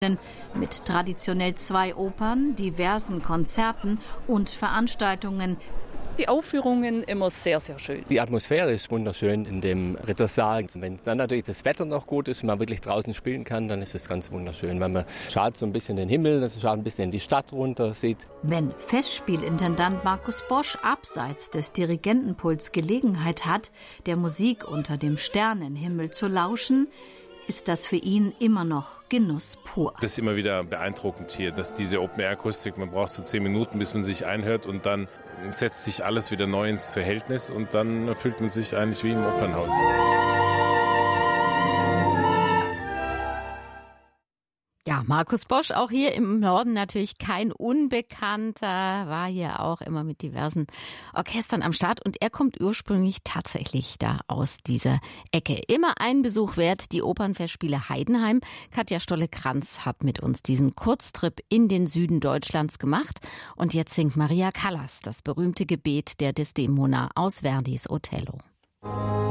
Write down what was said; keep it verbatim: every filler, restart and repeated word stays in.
mit traditionell zwei Opern, diversen Konzerten und Veranstaltungen. Die Aufführungen immer sehr, sehr schön. Die Atmosphäre ist wunderschön in dem Rittersaal. Wenn dann natürlich das Wetter noch gut ist und man wirklich draußen spielen kann, dann ist es ganz wunderschön. Wenn man schaut so ein bisschen in den Himmel, schaut ein bisschen in die Stadt runter, sieht. Wenn Festspielintendant Markus Bosch abseits des Dirigentenpuls Gelegenheit hat, der Musik unter dem Sternenhimmel zu lauschen, ist das für ihn immer noch Genuss pur. Das ist immer wieder beeindruckend hier, dass diese Open-Air-Akustik, man braucht so zehn Minuten, bis man sich einhört und dann setzt sich alles wieder neu ins Verhältnis und dann fühlt man sich eigentlich wie im Opernhaus. Ja, Markus Bosch, auch hier im Norden natürlich kein Unbekannter, war hier auch immer mit diversen Orchestern am Start und er kommt ursprünglich tatsächlich da aus dieser Ecke. Immer ein Besuch wert, die Opernfestspiele Heidenheim. Katja Stolle-Kranz hat mit uns diesen Kurztrip in den Süden Deutschlands gemacht und jetzt singt Maria Callas das berühmte Gebet der Desdemona aus Verdis Othello.